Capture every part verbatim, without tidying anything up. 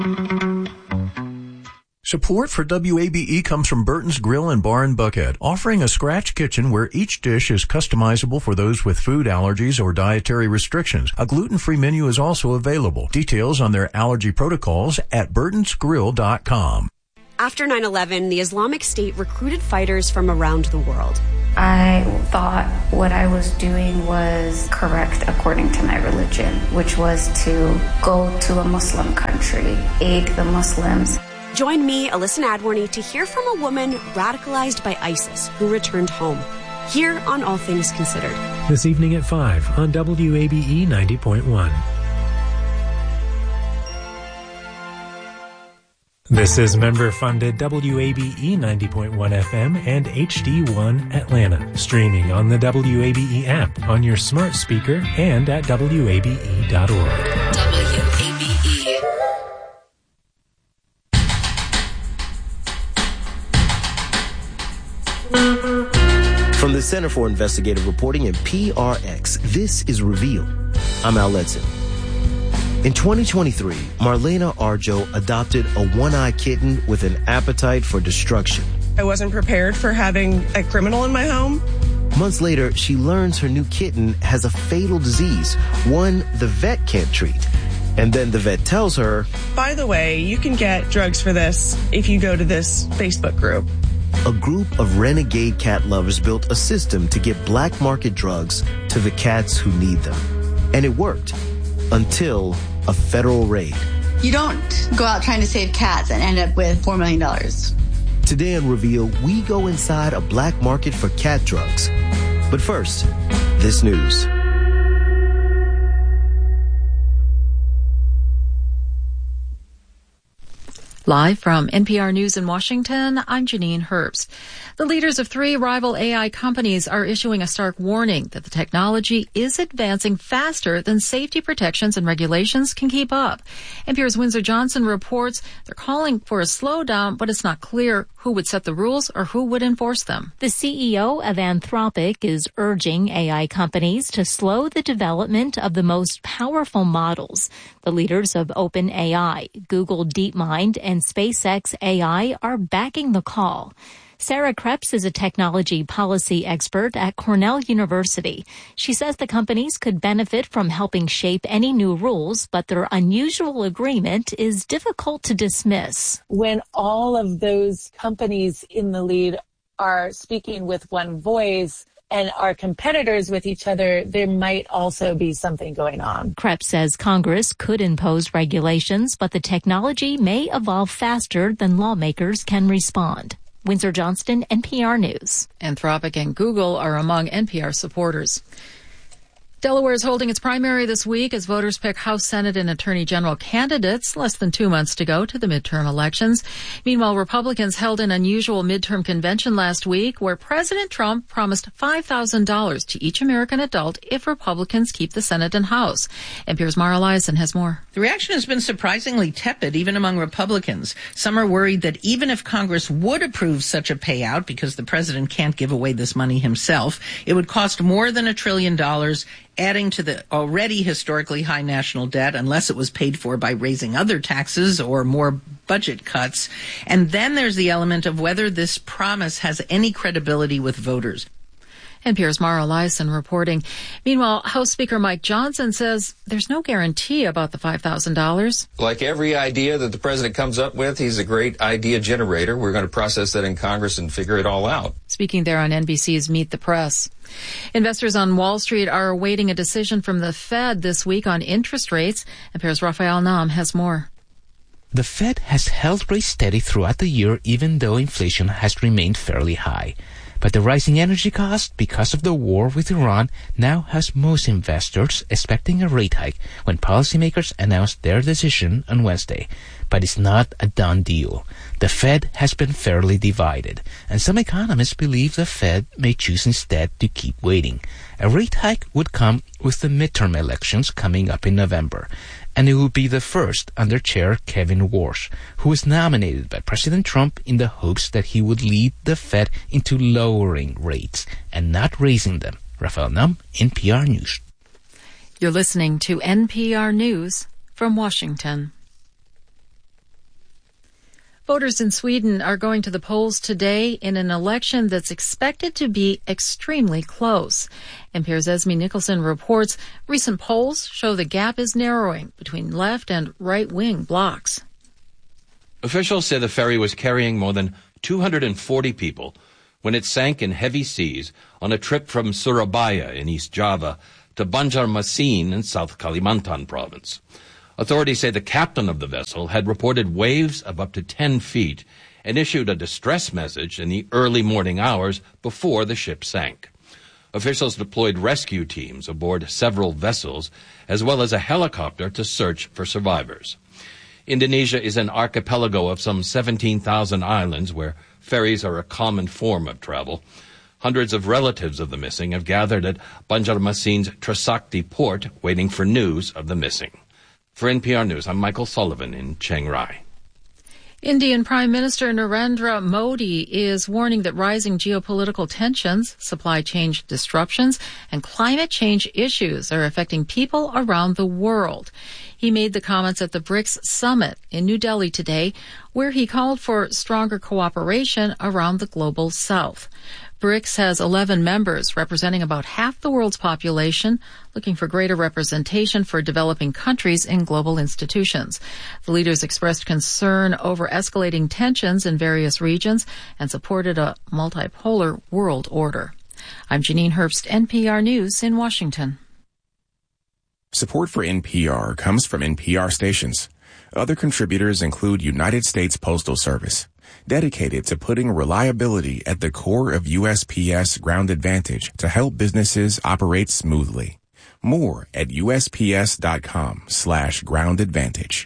Support for W A B E comes from Burton's Grill and Bar in Buckhead, offering a scratch kitchen where each dish is customizable for those with food allergies or dietary restrictions. A gluten-free menu is also available. Details on their allergy protocols at burtons grill dot com. After nine eleven, the Islamic State recruited fighters from around the world. I thought what I was doing was correct according to my religion, which was to go to a Muslim country, aid the Muslims. Join me, Alyssa Nadworny, to hear from a woman radicalized by ISIS who returned home. Here on All Things Considered. This evening at five on W A B E ninety point one. This is member-funded W A B E ninety point one F M and H D one Atlanta. Streaming on the W A B E app, on your smart speaker, and at W A B E dot org. W A B E. From the Center for Investigative Reporting and P R X, this is Reveal. I'm Al Letson. In twenty twenty-three, Marlena Arjo adopted a one-eyed kitten with an appetite for destruction. I wasn't prepared for having a criminal in my home. Months later, she learns her new kitten has a fatal disease, one the vet can't treat. And then the vet tells her, by the way, you can get drugs for this if you go to this Facebook group. A group of renegade cat lovers built a system to get black market drugs to the cats who need them. And it worked until a federal raid. You don't go out trying to save cats and end up with four million dollars. Today on Reveal, we go inside a black market for cat drugs. But first, this news. Live from N P R News in Washington, I'm Janine Herbst. The leaders of three rival A I companies are issuing a stark warning that the technology is advancing faster than safety protections and regulations can keep up. N P R's Windsor Johnson reports they're calling for a slowdown, but it's not clear who would set the rules or who would enforce them. The C E O of Anthropic is urging A I companies to slow the development of the most powerful models. The leaders of OpenAI, Google DeepMind, and SpaceX A I are backing the call. Sarah Krebs is a technology policy expert at Cornell University. She says the companies could benefit from helping shape any new rules, but their unusual agreement is difficult to dismiss. When all of those companies in the lead are speaking with one voice and are competitors with each other, there might also be something going on. Krebs says Congress could impose regulations, but the technology may evolve faster than lawmakers can respond. Windsor Johnston, N P R News. Anthropic and Google are among N P R supporters. Delaware is holding its primary this week as voters pick House, Senate, and Attorney General candidates, less than two months to go to the midterm elections. Meanwhile, Republicans held an unusual midterm convention last week where President Trump promised five thousand dollars to each American adult if Republicans keep the Senate and House. N P R's Mara Liasson has more. The reaction has been surprisingly tepid, even among Republicans. Some are worried that even if Congress would approve such a payout, because the president can't give away this money himself, it would cost more than a trillion dollars, adding to the already historically high national debt unless it was paid for by raising other taxes or more budget cuts. And then there's the element of whether this promise has any credibility with voters. N P R's Mara Liasson reporting. Meanwhile, House Speaker Mike Johnson says there's no guarantee about the five thousand dollars. Like every idea that the president comes up with, he's a great idea generator. We're going to process that in Congress and figure it all out. Speaking there on N B C's Meet the Press. Investors on Wall Street are awaiting a decision from the Fed this week on interest rates. N P R's Raphael Nam has more. The Fed has held rates steady throughout the year, even though inflation has remained fairly high. But the rising energy cost because of the war with Iran now has most investors expecting a rate hike when policymakers announce their decision on Wednesday. But it's not a done deal. The Fed has been fairly divided, and some economists believe the Fed may choose instead to keep waiting. A rate hike would come with the midterm elections coming up in November, and it would be the first under Chair Kevin Warsh, who was nominated by President Trump in the hopes that he would lead the Fed into lowering rates and not raising them. Raphael Nam, N P R News. You're listening to N P R News from Washington. Voters in Sweden are going to the polls today in an election that's expected to be extremely close. N P R's Esme Nicholson reports recent polls show the gap is narrowing between left and right-wing blocs. Officials say the ferry was carrying more than two hundred forty people when it sank in heavy seas on a trip from Surabaya in East Java to Banjarmasin in South Kalimantan province. Authorities say the captain of the vessel had reported waves of up to ten feet and issued a distress message in the early morning hours before the ship sank. Officials deployed rescue teams aboard several vessels as well as a helicopter to search for survivors. Indonesia is an archipelago of some seventeen thousand islands where ferries are a common form of travel. Hundreds of relatives of the missing have gathered at Banjarmasin's Trisakti port waiting for news of the missing. For N P R News, I'm Michael Sullivan in Chiang Rai. Indian Prime Minister Narendra Modi is warning that rising geopolitical tensions, supply chain disruptions, and climate change issues are affecting people around the world. He made the comments at the BRICS summit in New Delhi today, where he called for stronger cooperation around the global south. BRICS has eleven members representing about half the world's population, looking for greater representation for developing countries in global institutions. The leaders expressed concern over escalating tensions in various regions and supported a multipolar world order. I'm Janine Herbst, N P R News in Washington. Support for N P R comes from N P R stations. Other contributors include United States Postal Service, dedicated to putting reliability at the core of U S P S Ground Advantage to help businesses operate smoothly. More at usps.com slash ground advantage.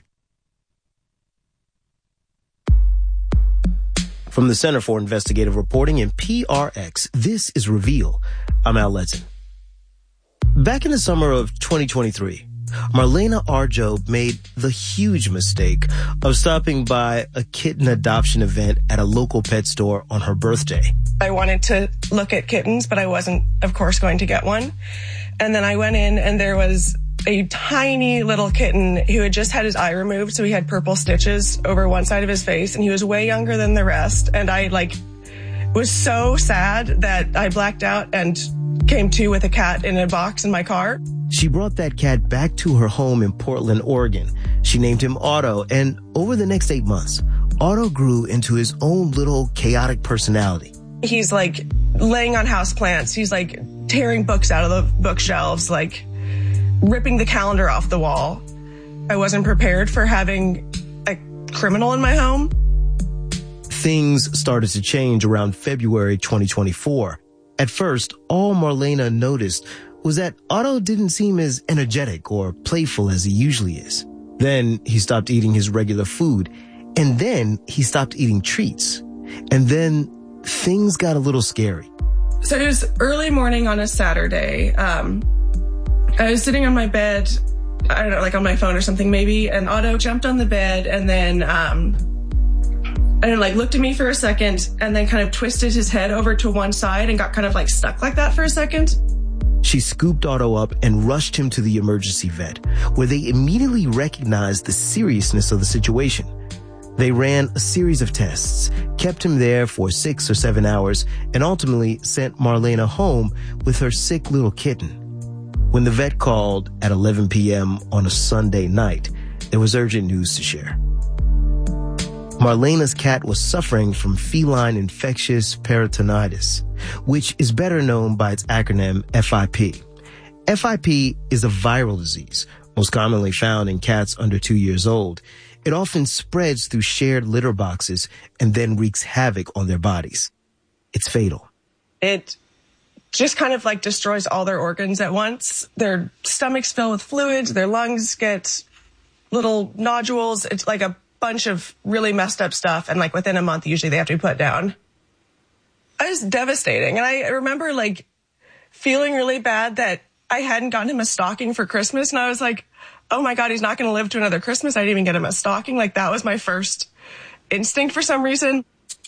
From the Center for Investigative Reporting in P R X, this is Reveal. I'm Al Letson. Back in the summer of twenty twenty-three, Marlena Arjo made the huge mistake of stopping by a kitten adoption event at a local pet store on her birthday. I wanted to look at kittens, but I wasn't, of course, going to get one. And then I went in and there was a tiny little kitten who had just had his eye removed. So he had purple stitches over one side of his face and he was way younger than the rest. And I like was so sad that I blacked out and came to with a cat in a box in my car. She brought that cat back to her home in Portland, Oregon. She named him Otto, and over the next eight months, Otto grew into his own little chaotic personality. He's like laying on houseplants. He's like tearing books out of the bookshelves, like ripping the calendar off the wall. I wasn't prepared for having a criminal in my home. Things started to change around February twenty twenty-four. At first, all Marlena noticed was that Otto didn't seem as energetic or playful as he usually is. Then he stopped eating his regular food, and then he stopped eating treats. And then things got a little scary. So it was early morning on a Saturday. Um, I was sitting on my bed, I don't know, like on my phone or something maybe, and Otto jumped on the bed and then, um, I don't know, like looked at me for a second and then kind of twisted his head over to one side and got kind of like stuck like that for a second. She scooped Otto up and rushed him to the emergency vet, where they immediately recognized the seriousness of the situation. They ran a series of tests, kept him there for six or seven hours, and ultimately sent Marlena home with her sick little kitten. When the vet called at eleven p.m. on a Sunday night, there was urgent news to share. Marlena's cat was suffering from feline infectious peritonitis, which is better known by its acronym F I P. F I P is a viral disease, most commonly found in cats under two years old. It often spreads through shared litter boxes and then wreaks havoc on their bodies. It's fatal. It just kind of like destroys all their organs at once. Their stomachs fill with fluids, their lungs get little nodules. It's like a bunch of really messed up stuff, and like within a month usually they have to be put down. It was devastating, and I remember like feeling really bad that I hadn't gotten him a stocking for Christmas, and I was like, oh my God, he's not going to live to another Christmas. I didn't even get him a stocking. Like that was my first instinct for some reason.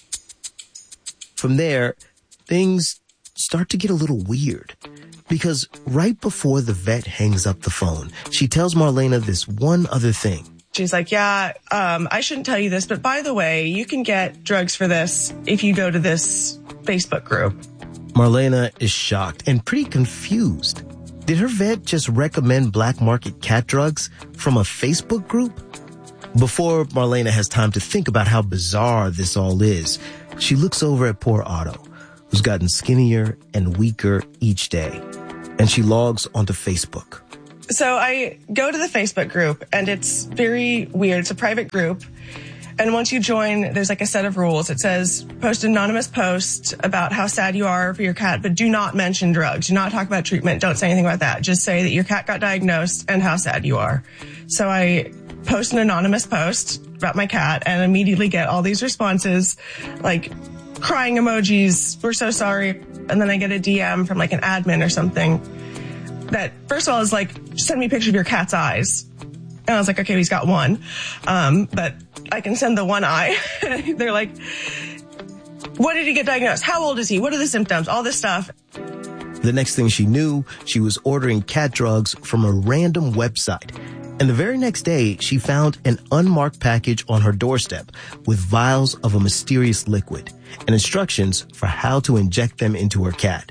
From there, things start to get a little weird, because right before the vet hangs up the phone, she tells Marlena this one other thing. She's like, yeah, um, I shouldn't tell you this, but by the way, you can get drugs for this if you go to this Facebook group. Marlena is shocked and pretty confused. Did her vet just recommend black market cat drugs from a Facebook group? Before Marlena has time to think about how bizarre this all is, she looks over at poor Otto, who's gotten skinnier and weaker each day, and she logs onto Facebook. So I go to the Facebook group, and it's very weird. It's a private group. And once you join, there's like a set of rules. It says, post an anonymous post about how sad you are for your cat, but do not mention drugs. Do not talk about treatment. Don't say anything about that. Just say that your cat got diagnosed and how sad you are. So I post an anonymous post about my cat and immediately get all these responses, like crying emojis, we're so sorry. And then I get a D M from like an admin or something that, first of all, is like, send me a picture of your cat's eyes. And I was like, okay, he's got one. Um, but I can send the one eye. They're like, what did he get diagnosed? How old is he? What are the symptoms? All this stuff. The next thing she knew, she was ordering cat drugs from a random website. And the very next day, she found an unmarked package on her doorstep with vials of a mysterious liquid and instructions for how to inject them into her cat.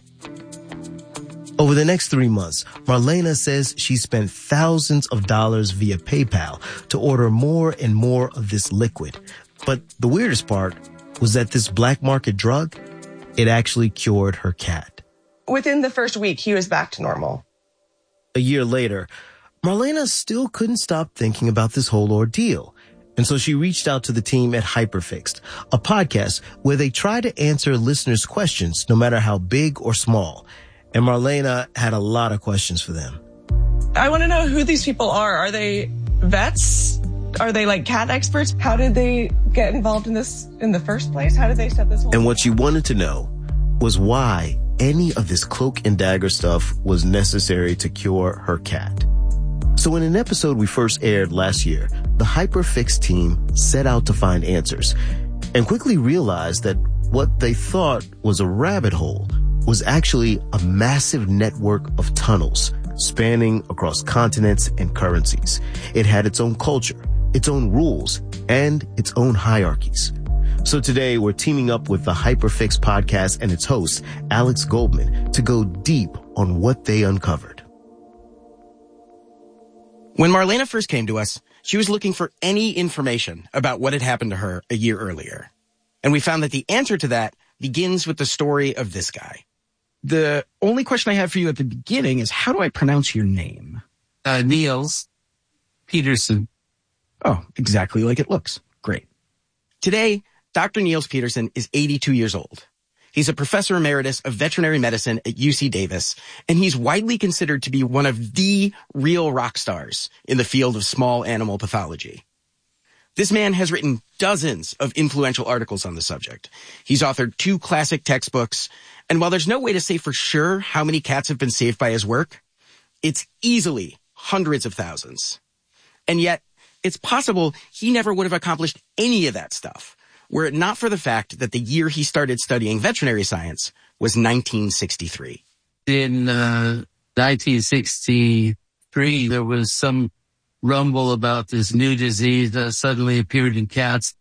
Over the next three months, Marlena says she spent thousands of dollars via PayPal to order more and more of this liquid. But the weirdest part was that this black market drug, it actually cured her cat. Within the first week, he was back to normal. A year later, Marlena still couldn't stop thinking about this whole ordeal. And so she reached out to the team at Hyperfixed, a podcast where they try to answer listeners' questions, no matter how big or small. And Marlena had a lot of questions for them. I want to know who these people are. Are they vets? Are they like cat experts? How did they get involved in this in the first place? How did they set this whole And what she wanted to know was why any of this cloak and dagger stuff was necessary to cure her cat. So in an episode we first aired last year, the Hyperfix team set out to find answers and quickly realized that what they thought was a rabbit hole was actually a massive network of tunnels spanning across continents and currencies. It had its own culture, its own rules, and its own hierarchies. So today we're teaming up with the Hyperfix podcast and its host, Alex Goldman, to go deep on what they uncovered. When Marlena first came to us, she was looking for any information about what had happened to her a year earlier. And we found that the answer to that begins with the story of this guy. The only question I have for you at the beginning is, how do I pronounce your name? Uh, Niels Peterson. Oh, exactly like it looks. Great. Today, Doctor Niels Peterson is eighty-two years old. He's a professor emeritus of veterinary medicine at U C Davis, and he's widely considered to be one of the real rock stars in the field of small animal pathology. This man has written dozens of influential articles on the subject. He's authored two classic textbooks, and while there's no way to say for sure how many cats have been saved by his work, it's easily hundreds of thousands. And yet, it's possible he never would have accomplished any of that stuff were it not for the fact that the year he started studying veterinary science was nineteen sixty-three. In uh, nineteen sixty-three, there was some rumble about this new disease that suddenly appeared in cats.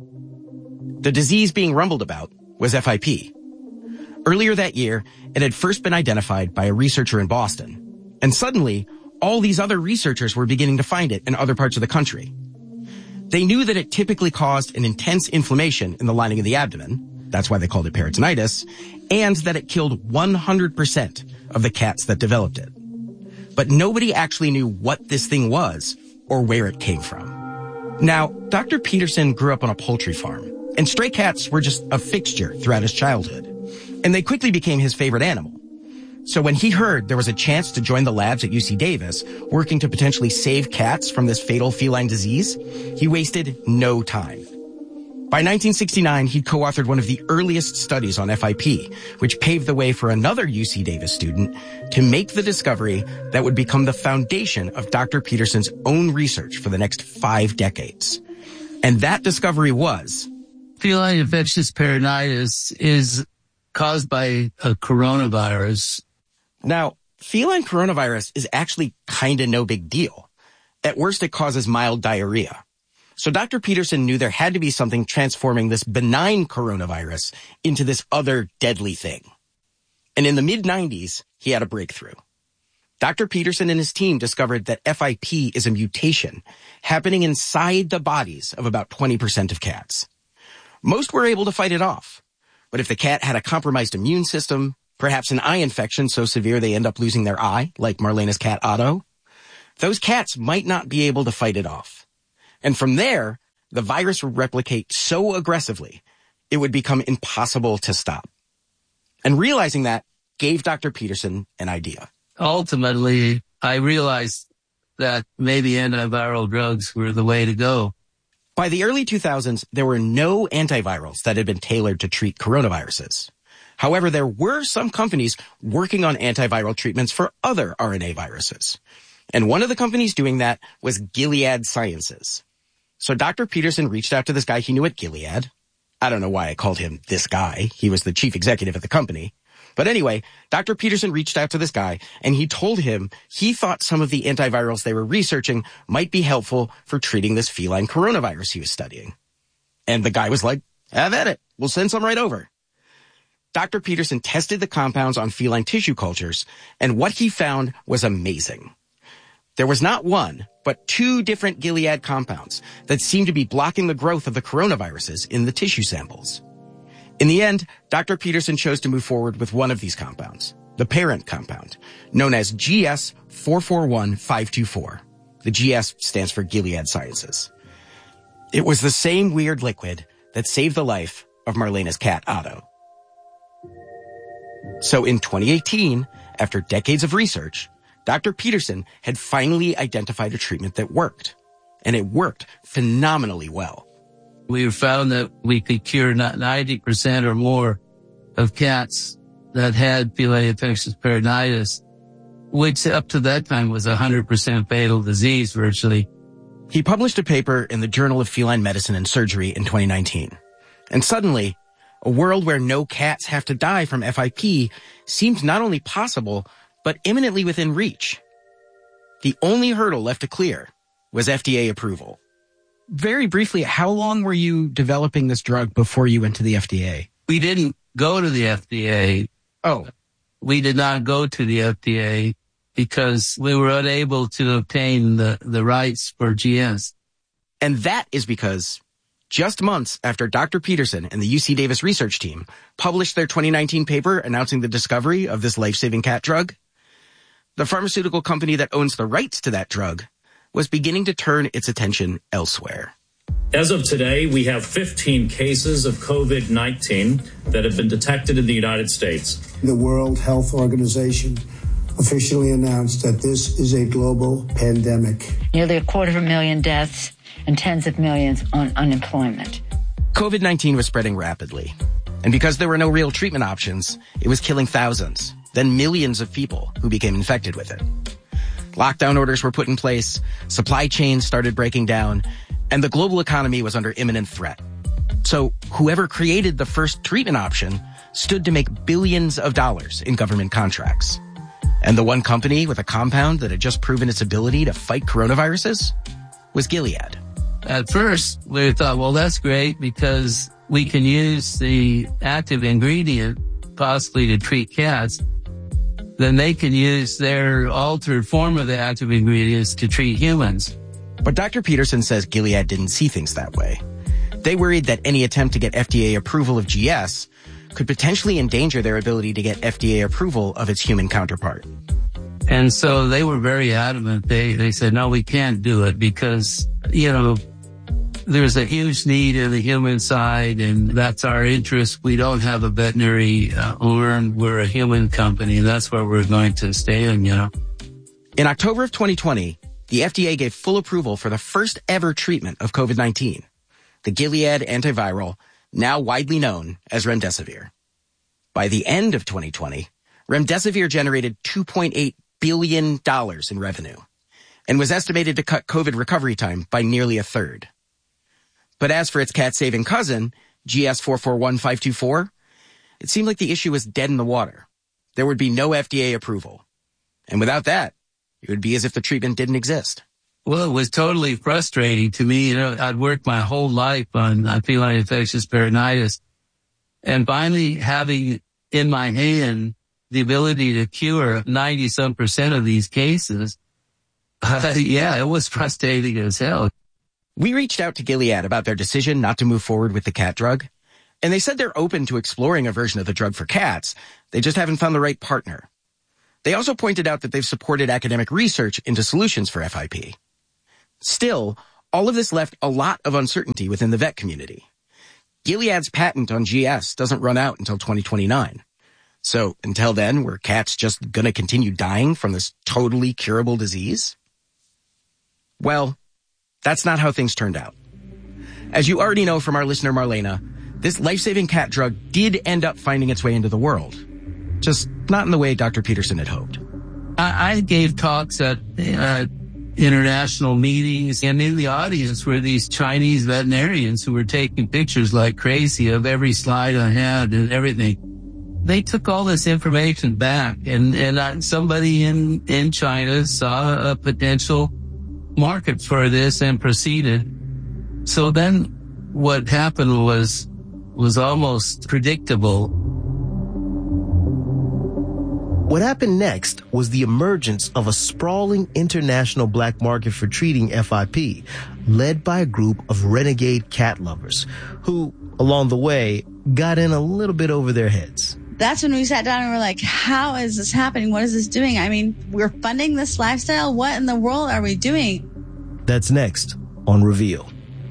The disease being rumbled about was F I P. Earlier that year, it had first been identified by a researcher in Boston. And suddenly, all these other researchers were beginning to find it in other parts of the country. They knew that it typically caused an intense inflammation in the lining of the abdomen. That's why they called it peritonitis. And that it killed one hundred percent of the cats that developed it. But nobody actually knew what this thing was or where it came from. Now, Doctor Peterson grew up on a poultry farm, and stray cats were just a fixture throughout his childhood. And they quickly became his favorite animal. So when he heard there was a chance to join the labs at U C Davis, working to potentially save cats from this fatal feline disease, he wasted no time. By nineteen sixty-nine, he'd co-authored one of the earliest studies on F I P, which paved the way for another U C Davis student to make the discovery that would become the foundation of Doctor Peterson's own research for the next five decades. And that discovery was... feline infectious peritonitis is caused by a coronavirus. Now, feline coronavirus is actually kind of no big deal. At worst, it causes mild diarrhea. So Doctor Peterson knew there had to be something transforming this benign coronavirus into this other deadly thing. And in the mid nineties, he had a breakthrough. Doctor Peterson and his team discovered that F I P is a mutation happening inside the bodies of about twenty percent of cats. Most were able to fight it off. But if the cat had a compromised immune system, perhaps an eye infection so severe they end up losing their eye, like Marlena's cat Otto, those cats might not be able to fight it off. And from there, the virus would replicate so aggressively, it would become impossible to stop. And realizing that gave Doctor Peterson an idea. Ultimately, I realized that maybe antiviral drugs were the way to go. By the early two thousands, there were no antivirals that had been tailored to treat coronaviruses. However, there were some companies working on antiviral treatments for other R N A viruses. And one of the companies doing that was Gilead Sciences. So Doctor Peterson reached out to this guy he knew at Gilead. I don't know why I called him this guy. He was the chief executive at the company. But anyway, Doctor Peterson reached out to this guy, and he told him he thought some of the antivirals they were researching might be helpful for treating this feline coronavirus he was studying. And the guy was like, have at it. We'll send some right over. Doctor Peterson tested the compounds on feline tissue cultures, and what he found was amazing. There was not one, but two different Gilead compounds that seemed to be blocking the growth of the coronaviruses in the tissue samples. In the end, Doctor Peterson chose to move forward with one of these compounds, the parent compound, known as G S four four one five two four. The G S stands for Gilead Sciences. It was the same weird liquid that saved the life of Marlena's cat, Otto. So in twenty eighteen, after decades of research, Doctor Peterson had finally identified a treatment that worked. And it worked phenomenally well. We found that we could cure ninety percent or more of cats that had feline infectious peritonitis, which up to that time was a one hundred percent fatal disease virtually. He published a paper in the Journal of Feline Medicine and Surgery in twenty nineteen. And suddenly, a world where no cats have to die from F I P seemed not only possible, but imminently within reach. The only hurdle left to clear was F D A approval. Very briefly, how long were you developing this drug before you went to the F D A? We didn't go to the F D A. Oh. We did not go to the F D A because we were unable to obtain the, the rights for G S. And that is because just months after Doctor Peterson and the U C Davis research team published their twenty nineteen paper announcing the discovery of this life-saving cat drug, the pharmaceutical company that owns the rights to that drug was beginning to turn its attention elsewhere. As of today, we have fifteen cases of COVID nineteen that have been detected in the United States. The World Health Organization officially announced that this is a global pandemic. Nearly a quarter of a million deaths and tens of millions on unemployment. COVID nineteen was spreading rapidly. And because there were no real treatment options, it was killing thousands, then millions of people who became infected with it. Lockdown orders were put in place, supply chains started breaking down, and the global economy was under imminent threat. So whoever created the first treatment option stood to make billions of dollars in government contracts. And the one company with a compound that had just proven its ability to fight coronaviruses was Gilead. At first, we thought, well, that's great because we can use the active ingredient possibly to treat cats. Then they can use their altered form of the active ingredients to treat humans. But Doctor Peterson says Gilead didn't see things that way. They worried that any attempt to get F D A approval of G S could potentially endanger their ability to get F D A approval of its human counterpart. And so they were very adamant. They, they said, no, we can't do it because, you know, there's a huge need in the human side, and that's our interest. We don't have a veterinary uh, arm. We're a human company, and that's where we're going to stay in, you know. In October of twenty twenty, the F D A gave full approval for the first ever treatment of COVID nineteen, the Gilead antiviral, now widely known as Remdesivir. By the end of twenty twenty, Remdesivir generated two point eight billion dollars in revenue and was estimated to cut COVID recovery time by nearly a third. But as for its cat-saving cousin, G S four four one five two four, it seemed like the issue was dead in the water. There would be no F D A approval. And without that, it would be as if the treatment didn't exist. Well, it was totally frustrating to me. You know, I'd worked my whole life on, on feline infectious peritonitis, and finally having in my hand the ability to cure ninety some percent of these cases. Uh, yeah, it was frustrating as hell. We reached out to Gilead about their decision not to move forward with the cat drug, and they said they're open to exploring a version of the drug for cats. They just haven't found the right partner. They also pointed out that they've supported academic research into solutions for F I P. Still, all of this left a lot of uncertainty within the vet community. Gilead's patent on G S doesn't run out until twenty twenty-nine. So until then, were cats just gonna continue dying from this totally curable disease? Well, that's not how things turned out. As you already know from our listener Marlena, this life-saving cat drug did end up finding its way into the world. Just not in the way Doctor Peterson had hoped. I, I gave talks at uh, international meetings, and in the audience were these Chinese veterinarians who were taking pictures like crazy of every slide I had and everything. They took all this information back, and, and I, somebody in, in China saw a potential market for this and proceeded. So then what happened was, was almost predictable. What happened next was the emergence of a sprawling international black market for treating F I P, led by a group of renegade cat lovers who, along the way, got in a little bit over their heads. That's when we sat down and we're like, how is this happening? What is this doing? I mean, we're funding this lifestyle. What in the world are we doing? That's next on Reveal.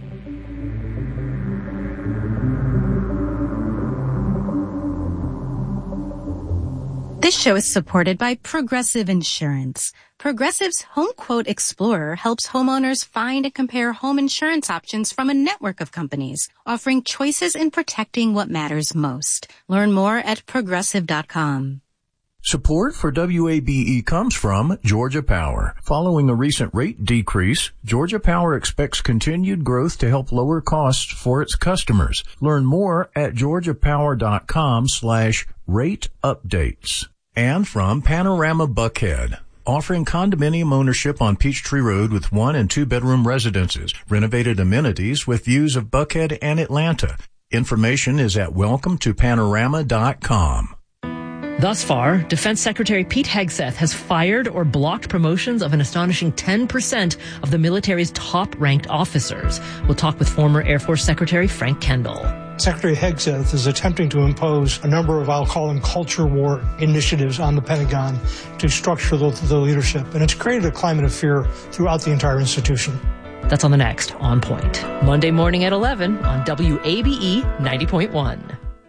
This show is supported by Progressive Insurance. Progressive's Home Quote Explorer helps homeowners find and compare home insurance options from a network of companies, offering choices in protecting what matters most. Learn more at progressive dot com. Support for W A B E comes from Georgia Power. Following a recent rate decrease, Georgia Power expects continued growth to help lower costs for its customers. Learn more at georgia power dot com slash rate updates. And from Panorama Buckhead, offering condominium ownership on Peachtree Road with one and two bedroom residences, renovated amenities with views of Buckhead and Atlanta. Information is at welcome to panorama dot com. Thus far, Defense Secretary Pete Hegseth has fired or blocked promotions of an astonishing ten percent of the military's top-ranked officers. We'll talk with former Air Force Secretary Frank Kendall. Secretary Hegseth is attempting to impose a number of, I'll call them, culture war initiatives on the Pentagon to structure the, the leadership. And it's created a climate of fear throughout the entire institution. That's on the next On Point. Monday morning at eleven on W A B E ninety point one.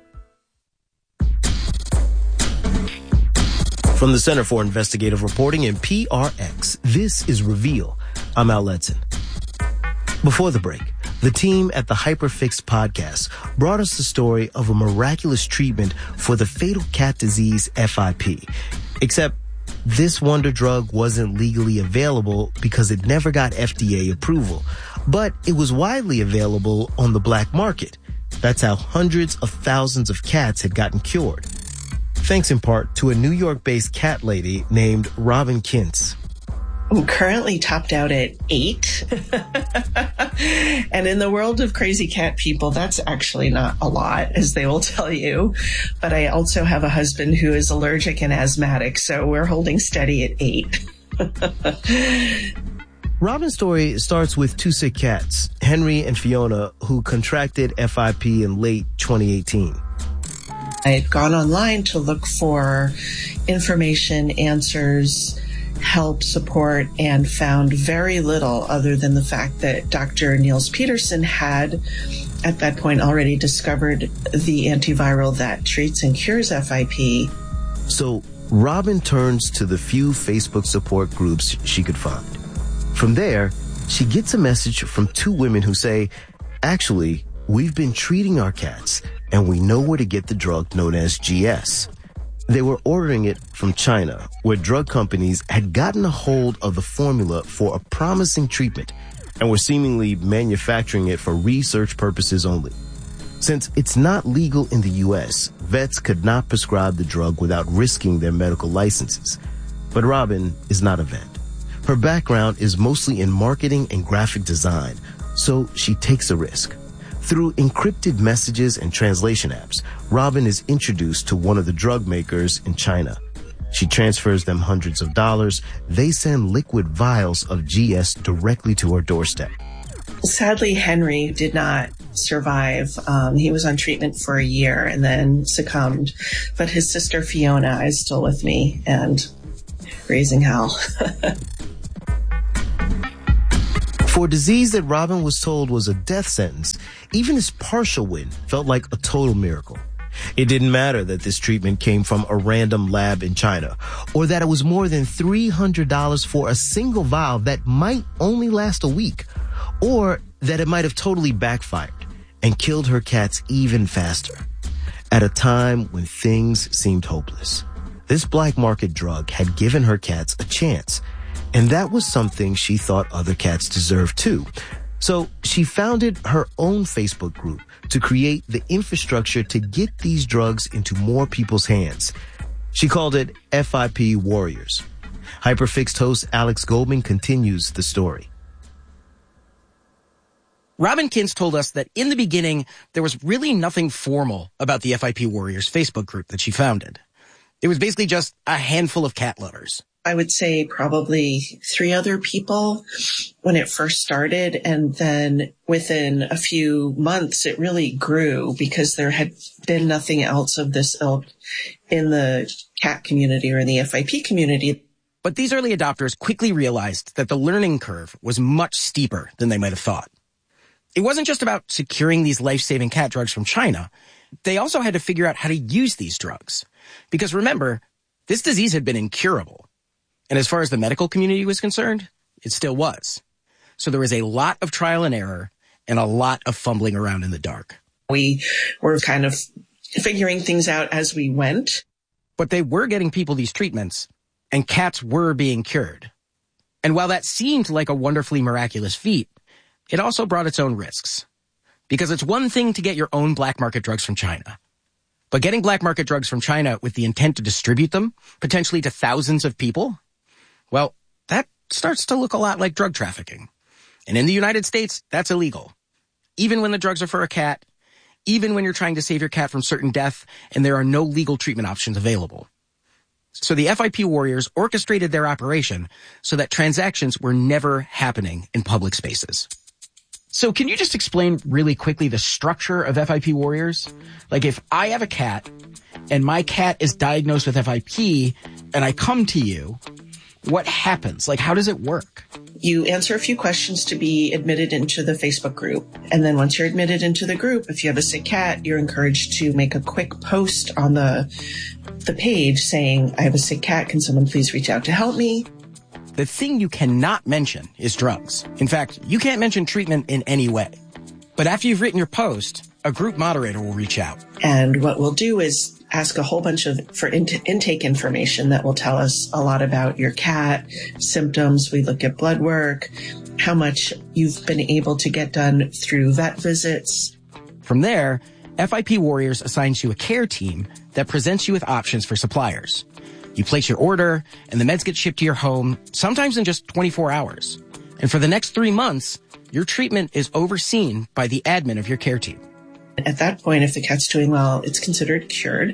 From the Center for Investigative Reporting and P R X, this is Reveal. I'm Al Letson. Before the break, the team at the Hyperfixed podcast brought us the story of a miraculous treatment for the fatal cat disease F I P. Except this wonder drug wasn't legally available because it never got F D A approval. But it was widely available on the black market. That's how hundreds of thousands of cats had gotten cured. Thanks in part to a New York-based cat lady named Robin Kintz. I'm currently topped out at eight. And in the world of crazy cat people, that's actually not a lot, as they will tell you. But I also have a husband who is allergic and asthmatic, so we're holding steady at eight. Robin's story starts with two sick cats, Henry and Fiona, who contracted F I P in late twenty eighteen. I had gone online to look for information, answers, help, support, and found very little other than the fact that Doctor Niels Peterson had, at that point, already discovered the antiviral that treats and cures F I P. So Robin turns to the few Facebook support groups she could find. From there, she gets a message from two women who say, actually, we've been treating our cats, and we know where to get the drug known as G S. They were ordering it from China, where drug companies had gotten a hold of the formula for a promising treatment and were seemingly manufacturing it for research purposes only. Since it's not legal in the U S, vets could not prescribe the drug without risking their medical licenses. But Robin is not a vet. Her background is mostly in marketing and graphic design, so she takes a risk. Through encrypted messages and translation apps, Robin is introduced to one of the drug makers in China. She transfers them hundreds of dollars. They send liquid vials of G S directly to her doorstep. Sadly, Henry did not survive. Um, he was on treatment for a year and then succumbed. But his sister Fiona is still with me and raising hell. For a disease that Robin was told was a death sentence, even his partial win felt like a total miracle. It didn't matter that this treatment came from a random lab in China, or that it was more than three hundred dollars for a single vial that might only last a week, or that it might have totally backfired and killed her cats even faster. At a time when things seemed hopeless, this black market drug had given her cats a chance, and that was something she thought other cats deserved too. So she founded her own Facebook group to create the infrastructure to get these drugs into more people's hands. She called it F I P Warriors. Hyperfixed host Alex Goldman continues the story. Robin Kintz told us that in the beginning, there was really nothing formal about the F I P Warriors Facebook group that she founded. It was basically just a handful of cat lovers. I would say probably three other people when it first started. And then within a few months, it really grew because there had been nothing else of this ilk in the cat community or in the F I P community. But these early adopters quickly realized that the learning curve was much steeper than they might have thought. It wasn't just about securing these life-saving cat drugs from China. They also had to figure out how to use these drugs. Because remember, this disease had been incurable. And as far as the medical community was concerned, it still was. So there was a lot of trial and error and a lot of fumbling around in the dark. We were kind of figuring things out as we went. But they were getting people these treatments, and cats were being cured. And while that seemed like a wonderfully miraculous feat, it also brought its own risks. Because it's one thing to get your own black market drugs from China. But getting black market drugs from China with the intent to distribute them, potentially to thousands of people, well, that starts to look a lot like drug trafficking. And in the United States, that's illegal. Even when the drugs are for a cat, even when you're trying to save your cat from certain death and there are no legal treatment options available. So the F I P Warriors orchestrated their operation so that transactions were never happening in public spaces. So can you just explain really quickly the structure of F I P Warriors? Like if I have a cat and my cat is diagnosed with F I P and I come to you, what happens? Like, how does it work? You answer a few questions to be admitted into the Facebook group. And then once you're admitted into the group, if you have a sick cat, you're encouraged to make a quick post on the, the page saying, I have a sick cat. Can someone please reach out to help me? The thing you cannot mention is drugs. In fact, you can't mention treatment in any way. But after you've written your post, a group moderator will reach out. And what we'll do is ask a whole bunch of for in- intake information that will tell us a lot about your cat, symptoms. We look at blood work, how much you've been able to get done through vet visits. From there, F I P Warriors assigns you a care team that presents you with options for suppliers. You place your order, and the meds get shipped to your home, sometimes in just twenty-four hours. And for the next three months, your treatment is overseen by the admin of your care team. At that point, if the cat's doing well, it's considered cured.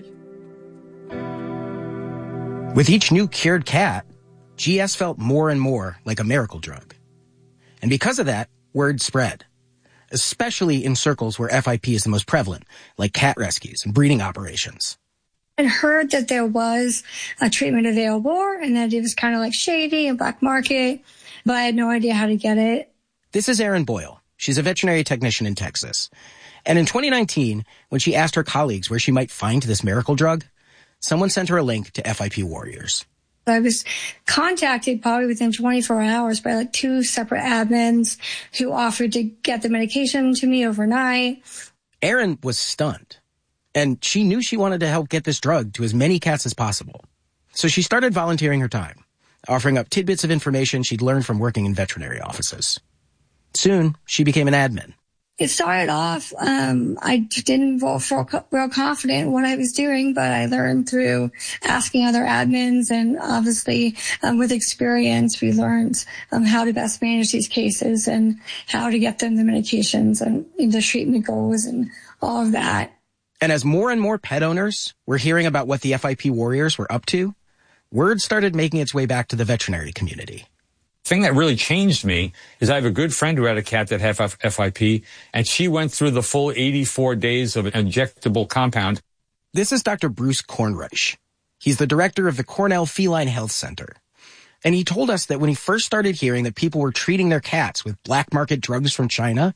With each new cured cat, G S felt more and more like a miracle drug. And because of that, word spread, especially in circles where F I P is the most prevalent, like cat rescues and breeding operations. I heard that there was a treatment available and that it was kind of like shady and black market, but I had no idea how to get it. This is Erin Boyle. She's a veterinary technician in Texas. And in twenty nineteen, when she asked her colleagues where she might find this miracle drug, someone sent her a link to F I P Warriors. I was contacted probably within twenty-four hours by like two separate admins who offered to get the medication to me overnight. Erin was stunned, and she knew she wanted to help get this drug to as many cats as possible. So she started volunteering her time, offering up tidbits of information she'd learned from working in veterinary offices. Soon, she became an admin. It started off, um, I didn't feel real confident in what I was doing, but I learned through asking other admins, and obviously um, with experience, we learned um, how to best manage these cases and how to get them the medications and the treatment goals and all of that. And as more and more pet owners were hearing about what the F I P warriors were up to, word started making its way back to the veterinary community. The thing that really changed me is I have a good friend who had a cat that had F I P, and she went through the full eighty-four days of an injectable compound. This is Doctor Bruce Kornreich. He's the director of the Cornell Feline Health Center. And he told us that when he first started hearing that people were treating their cats with black market drugs from China,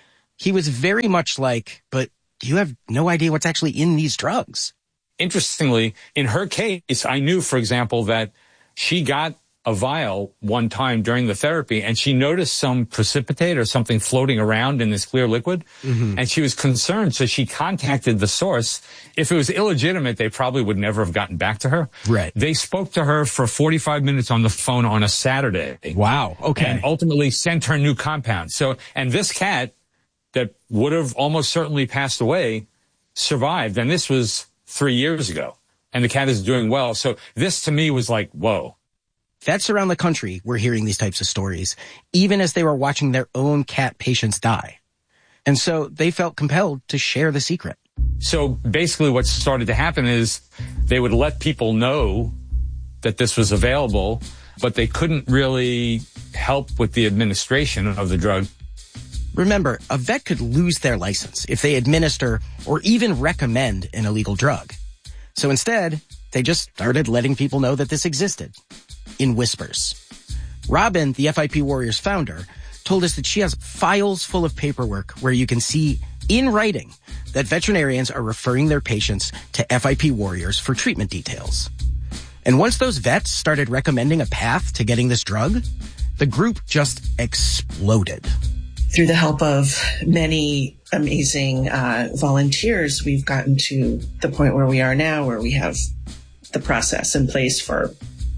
he was very much like, but you have no idea what's actually in these drugs. Interestingly, in her case, I knew, for example, that she got a vial one time during the therapy, and she noticed some precipitate or something floating around in this clear liquid, mm-hmm. and she was concerned, so she contacted the source. If it was illegitimate, they probably would never have gotten back to her. Right. They spoke to her for forty-five minutes on the phone on a Saturday. Wow. Okay. And ultimately sent her new compound. So, and this cat that would have almost certainly passed away survived, and this was three years ago, and the cat is doing well. So this to me was like, whoa. Vets around the country were hearing these types of stories, even as they were watching their own cat patients die. And so they felt compelled to share the secret. So basically what started to happen is they would let people know that this was available, but they couldn't really help with the administration of the drug. Remember, a vet could lose their license if they administer or even recommend an illegal drug. So instead, they just started letting people know that this existed. In whispers. Robin, the F I P Warriors founder, told us that she has files full of paperwork where you can see in writing that veterinarians are referring their patients to F I P Warriors for treatment details. And once those vets started recommending a path to getting this drug, the group just exploded. Through the help of many amazing uh, volunteers, we've gotten to the point where we are now, where we have the process in place for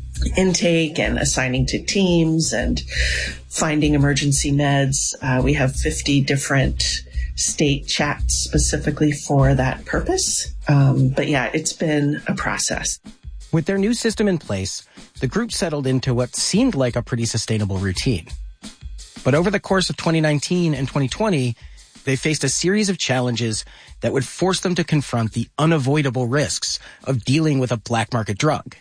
intake and assigning to teams and finding emergency meds. Uh, we have fifty different state chats specifically for that purpose. Um, but yeah, it's been a process. With their new system in place, the group settled into what seemed like a pretty sustainable routine. But over the course of twenty nineteen and twenty twenty, they faced a series of challenges that would force them to confront the unavoidable risks of dealing with a black market drug.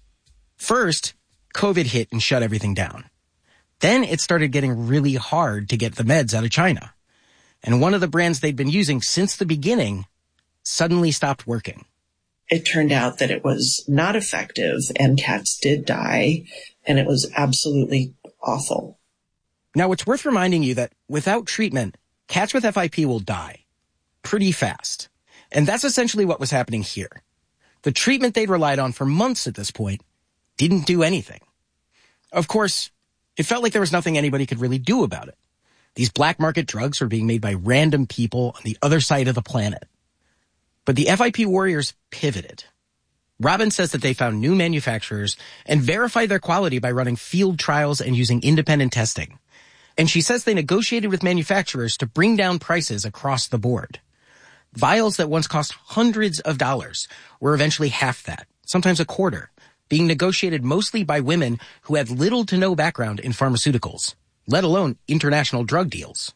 First, COVID hit and shut everything down. Then it started getting really hard to get the meds out of China. And one of the brands they'd been using since the beginning suddenly stopped working. It turned out that it was not effective and cats did die, and it was absolutely awful. Now, it's worth reminding you that without treatment, cats with F I P will die pretty fast. And that's essentially what was happening here. The treatment they'd relied on for months at this point didn't do anything. Of course, it felt like there was nothing anybody could really do about it. These black market drugs were being made by random people on the other side of the planet. But the F I P Warriors pivoted. Robin says that they found new manufacturers and verified their quality by running field trials and using independent testing. And she says they negotiated with manufacturers to bring down prices across the board. Vials that once cost hundreds of dollars were eventually half that, sometimes a quarter, being negotiated mostly by women who had little to no background in pharmaceuticals, let alone international drug deals.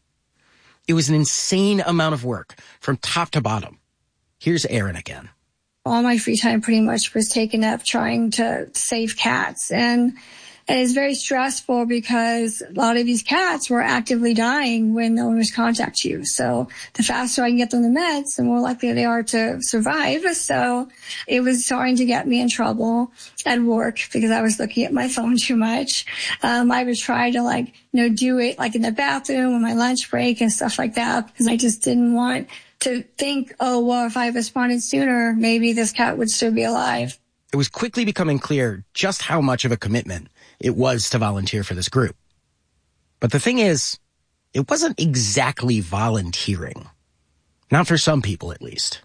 It was an insane amount of work from top to bottom. Here's Erin again. All my free time pretty much was taken up trying to save cats. And And it's very stressful because a lot of these cats were actively dying when the owners contact you. So the faster I can get them the meds, the more likely they are to survive. So it was starting to get me in trouble at work because I was looking at my phone too much. Um, I would try to like, you know, do it like in the bathroom on my lunch break and stuff like that because I just didn't want to think, oh, well, if I responded sooner, maybe this cat would still be alive. It was quickly becoming clear just how much of a commitment it was to volunteer for this group. But the thing is, it wasn't exactly volunteering. Not for some people, at least.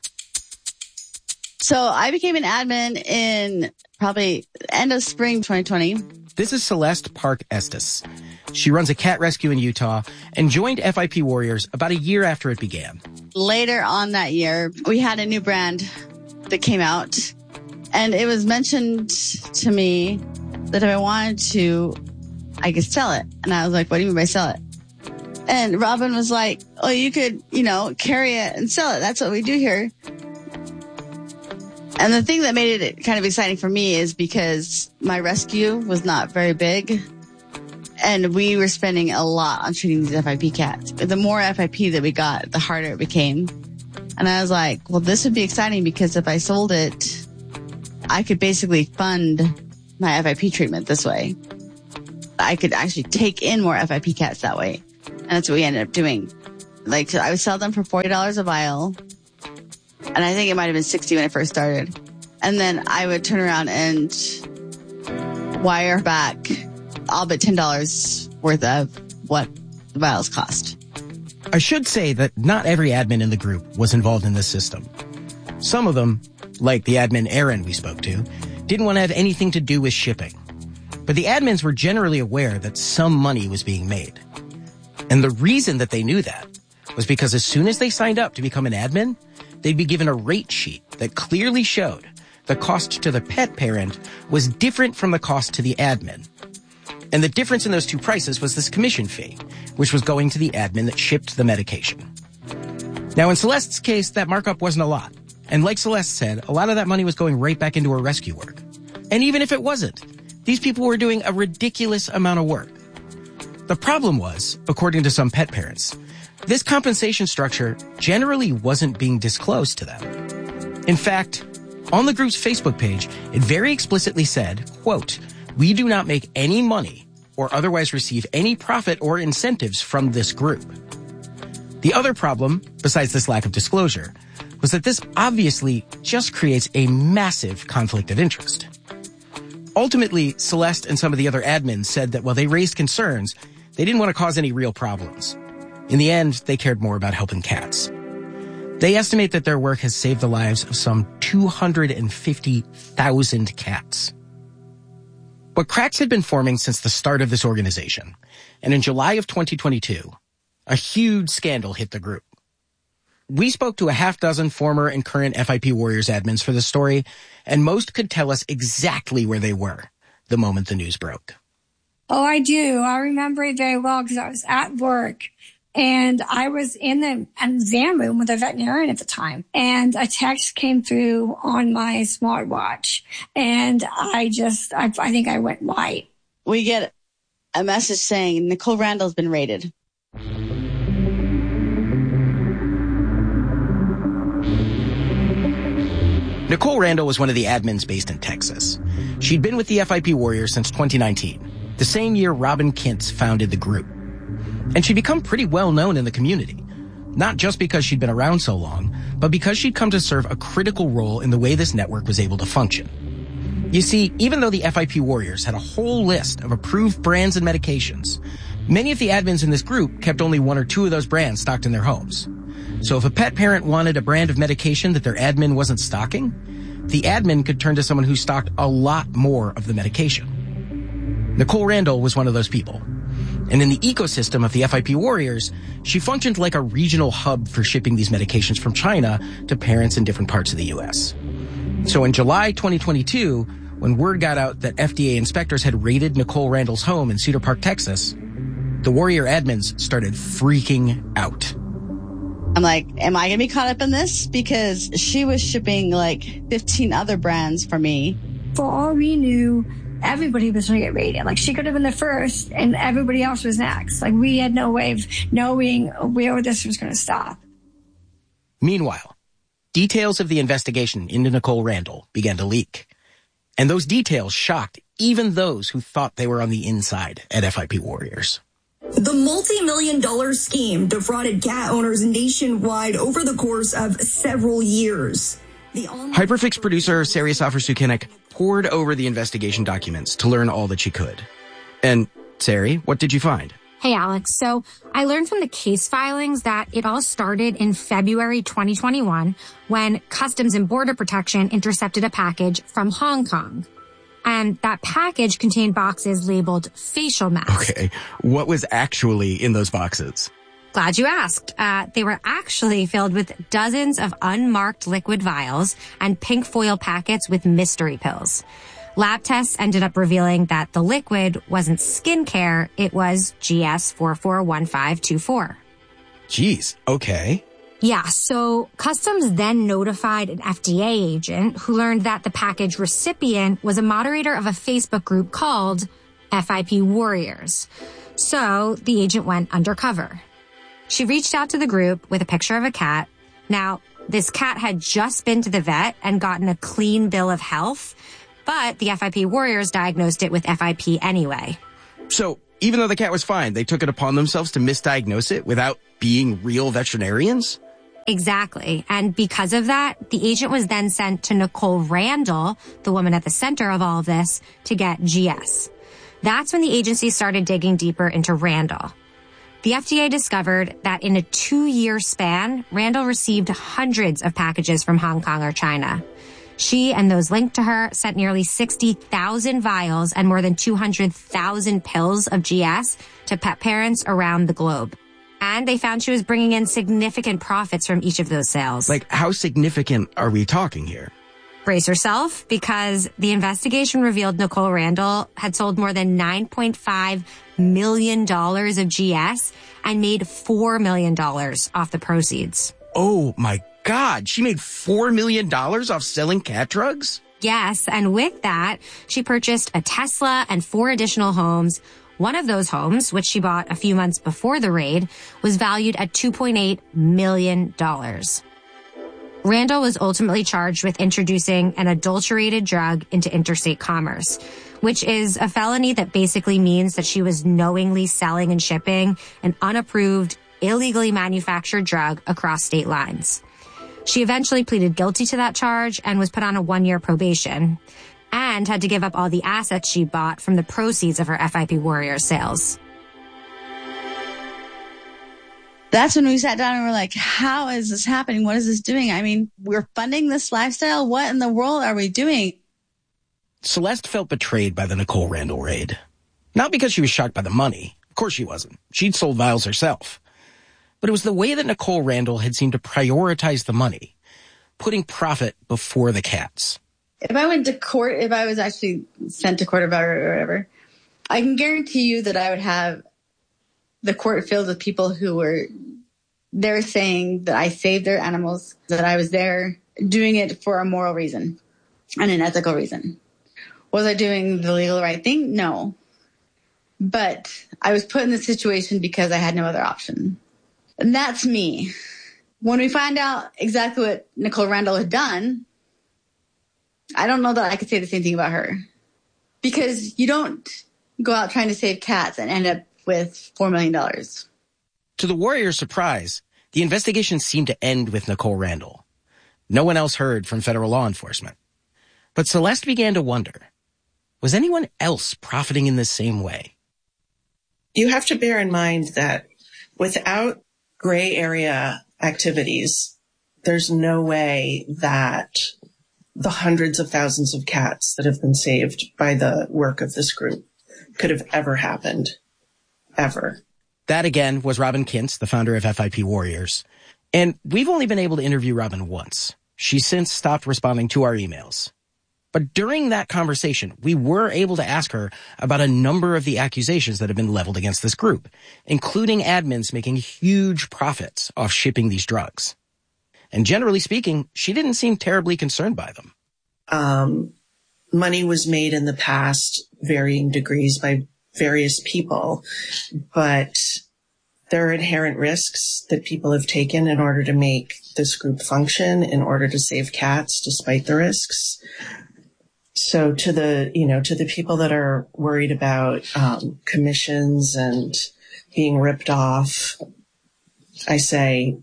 So I became an admin in probably end of spring twenty twenty. This is Celeste Park Estes. She runs a cat rescue in Utah and joined F I P Warriors about a year after it began. Later on that year, we had a new brand that came out, and it was mentioned to me that if I wanted to, I could sell it. And I was like, what do you mean by sell it? And Robin was like, oh, you could, you know, carry it and sell it. That's what we do here. And the thing that made it kind of exciting for me is because my rescue was not very big, and we were spending a lot on treating these F I P cats. The more F I P that we got, the harder it became. And I was like, well, this would be exciting because if I sold it, I could basically fund my F I P treatment this way. I could actually take in more F I P cats that way. And that's what we ended up doing. Like, I would sell them for forty dollars a vial. And I think it might have been sixty when I first started. And then I would turn around and wire back all but ten dollars worth of what the vials cost. I should say that not every admin in the group was involved in this system. Some of them, like the admin Aaron we spoke to, didn't want to have anything to do with shipping. But the admins were generally aware that some money was being made. And the reason that they knew that was because as soon as they signed up to become an admin, they'd be given a rate sheet that clearly showed the cost to the pet parent was different from the cost to the admin. And the difference in those two prices was this commission fee, which was going to the admin that shipped the medication. Now, in Celeste's case, that markup wasn't a lot. And like Celeste said, a lot of that money was going right back into her rescue work. And even if it wasn't, these people were doing a ridiculous amount of work. The problem was, according to some pet parents, this compensation structure generally wasn't being disclosed to them. In fact, on the group's Facebook page, it very explicitly said, quote, "We do not make any money or otherwise receive any profit or incentives from this group." The other problem, besides this lack of disclosure, was that this obviously just creates a massive conflict of interest. Ultimately, Celeste and some of the other admins said that while they raised concerns, they didn't want to cause any real problems. In the end, they cared more about helping cats. They estimate that their work has saved the lives of some two hundred fifty thousand cats. But cracks had been forming since the start of this organization, and in July of twenty twenty-two, a huge scandal hit the group. We spoke to a half dozen former and current F I P Warriors admins for the story, and most could tell us exactly where they were the moment the news broke. Oh, I do. I remember it very well because I was at work. And I was in the exam room with a veterinarian at the time. And a text came through on my smartwatch. And I just, I, I think I went white. We get a message saying Nicole Randall's been raided. Nicole Randall was one of the admins based in Texas. She'd been with the F I P Warriors since twenty nineteen, the same year Robin Kintz founded the group. And she'd become pretty well known in the community, not just because she'd been around so long, but because she'd come to serve a critical role in the way this network was able to function. You see, even though the F I P Warriors had a whole list of approved brands and medications, many of the admins in this group kept only one or two of those brands stocked in their homes. So if a pet parent wanted a brand of medication that their admin wasn't stocking, the admin could turn to someone who stocked a lot more of the medication. Nicole Randall was one of those people. And in the ecosystem of the F I P Warriors, she functioned like a regional hub for shipping these medications from China to parents in different parts of the U S. So in July twenty twenty-two, when word got out that F D A inspectors had raided Nicole Randall's home in Cedar Park, Texas, the Warrior admins started freaking out. I'm like, am I going to be caught up in this? Because she was shipping like fifteen other brands for me. For all we knew, everybody was going to get raided. Like, she could have been the first and everybody else was next. Like, we had no way of knowing where this was going to stop. Meanwhile, details of the investigation into Nicole Randall began to leak. And those details shocked even those who thought they were on the inside at F I P Warriors. The multi-million dollar scheme defrauded cat owners nationwide over the course of several years. The online- Hyperfix producer Sari Safar-Sukenik pored over the investigation documents to learn all that she could. And, Sari, what did you find? Hey, Alex. So I learned from the case filings that it all started in February twenty twenty-one when Customs and Border Protection intercepted a package from Hong Kong. And that package contained boxes labeled facial masks. Okay. What was actually in those boxes? Glad you asked. Uh, they were actually filled with dozens of unmarked liquid vials and pink foil packets with mystery pills. Lab tests ended up revealing that the liquid wasn't skincare, it was G S four four one five two four. Jeez, okay. Yeah, so Customs then notified an F D A agent who learned that the package recipient was a moderator of a Facebook group called F I P Warriors. So the agent went undercover. She reached out to the group with a picture of a cat. Now, this cat had just been to the vet and gotten a clean bill of health, but the F I P Warriors diagnosed it with F I P anyway. So even though the cat was fine, they took it upon themselves to misdiagnose it without being real veterinarians? Exactly. And because of that, the agent was then sent to Nicole Randall, the woman at the center of all of this, to get G S. That's when the agency started digging deeper into Randall. The F D A discovered that in a two-year span, Randall received hundreds of packages from Hong Kong or China. She and those linked to her sent nearly sixty thousand vials and more than two hundred thousand pills of G S to pet parents around the globe. And they found she was bringing in significant profits from each of those sales. Like, how significant are we talking here? Brace yourself, because the investigation revealed Nicole Randall had sold more than nine point five million dollars of G S and made four million dollars off the proceeds. Oh my God, she made four million dollars off selling cat drugs? Yes, and with that, she purchased a Tesla and four additional homes. One of those homes, which she bought a few months before the raid, was valued at two point eight million dollars. Randall was ultimately charged with introducing an adulterated drug into interstate commerce, which is a felony that basically means that she was knowingly selling and shipping an unapproved, illegally manufactured drug across state lines. She eventually pleaded guilty to that charge and was put on a one-year probation, and had to give up all the assets she bought from the proceeds of her F I P Warriors sales. That's when we sat down and we're like, how is this happening? What is this doing? I mean, we're funding this lifestyle. What in the world are we doing? Celeste felt betrayed by the Nicole Randall raid. Not because she was shocked by the money. Of course she wasn't. She'd sold vials herself. But it was the way that Nicole Randall had seemed to prioritize the money, putting profit before the cats. If I went to court, if I was actually sent to court about it or whatever, I can guarantee you that I would have the court filled with people who were there saying that I saved their animals, that I was there doing it for a moral reason and an ethical reason. Was I doing the legal right thing? No. But I was put in this situation because I had no other option. And that's me. When we find out exactly what Nicole Randall had done, I don't know that I could say the same thing about her. Because you don't go out trying to save cats and end up with four million dollars. To the Warriors' surprise, the investigation seemed to end with Nicole Randall. No one else heard from federal law enforcement. But Celeste began to wonder, was anyone else profiting in the same way? You have to bear in mind that without gray area activities, there's no way that the hundreds of thousands of cats that have been saved by the work of this group could have ever happened. Ever. That, again, was Robin Kintz, the founder of F I P Warriors. And we've only been able to interview Robin once. She's since stopped responding to our emails. But during that conversation, we were able to ask her about a number of the accusations that have been leveled against this group, including admins making huge profits off shipping these drugs. And generally speaking, she didn't seem terribly concerned by them. Um, money was made in the past, varying degrees by various people, but there are inherent risks that people have taken in order to make this group function, in order to save cats despite the risks. So to the, you know, to the people that are worried about um, commissions and being ripped off, I say,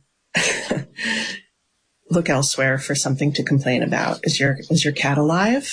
look elsewhere for something to complain about. Is your, is your cat alive?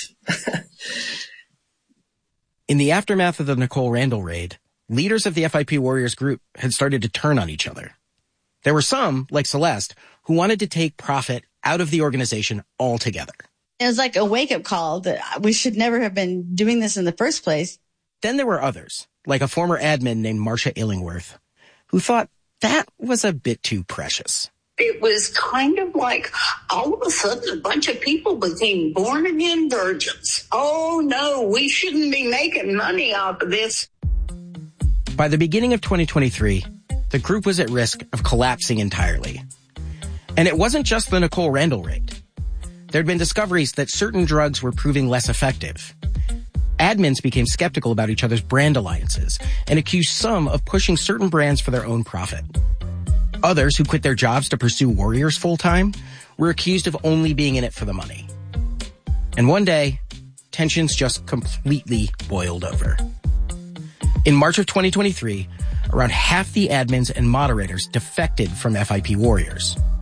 In the aftermath of the Nicole Randall raid, leaders of the F I P Warriors group had started to turn on each other. There were some, like Celeste, who wanted to take profit out of the organization altogether. It was like a wake-up call that we should never have been doing this in the first place. Then there were others, like a former admin named Marcia Illingworth, who thought that was a bit too precious. It was kind of like all of a sudden a bunch of people became born-again virgins. Oh, no, we shouldn't be making money off of this. By the beginning of twenty twenty-three, the group was at risk of collapsing entirely. And it wasn't just the Nicole Randall raid. There'd been discoveries that certain drugs were proving less effective. Admins became skeptical about each other's brand alliances and accused some of pushing certain brands for their own profit. Others who quit their jobs to pursue Warriors full-time were accused of only being in it for the money. And one day, tensions just completely boiled over. In March of twenty twenty-three, around half the admins and moderators defected from F I P Warriors.